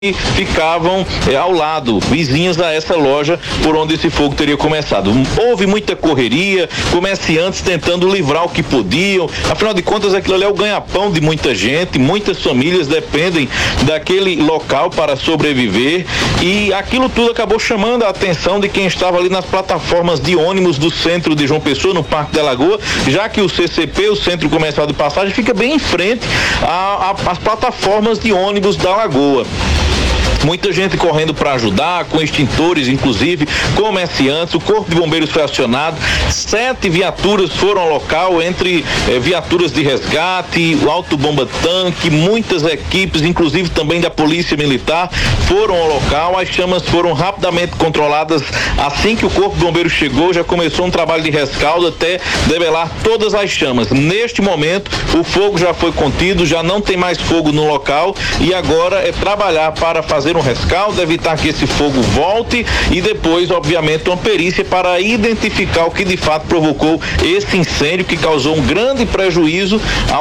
ficavam ao lado, vizinhas a essa loja por onde esse fogo teria começado. Houve muita correria, comerciantes tentando livrar o que podiam, afinal de contas aquilo ali é o ganha-pão de muita gente, muitas famílias dependem daquele local para sobreviver, e aquilo tudo acabou chamando a atenção de quem estava ali nas plataformas de ônibus do centro de João Pessoa, no Parque da Lagoa, já que o CCP, o Centro Comercial de Passagem, fica bem em frente às plataformas de ônibus da Lagoa. Muita gente correndo para ajudar, com extintores, inclusive, comerciantes. O Corpo de Bombeiros foi acionado, 7 viaturas foram ao local, entre viaturas de resgate, o autobomba-tanque, muitas equipes, inclusive também da Polícia Militar, foram ao local. As chamas foram rapidamente controladas. Assim que o Corpo de Bombeiros chegou, já começou um trabalho de rescaldo até debelar todas as chamas. Neste momento, o fogo já foi contido, já não tem mais fogo no local, e agora é trabalhar para fazer um rescaldo, evitar que esse fogo volte e depois, obviamente, uma perícia para identificar o que de fato provocou esse incêndio que causou um grande prejuízo ao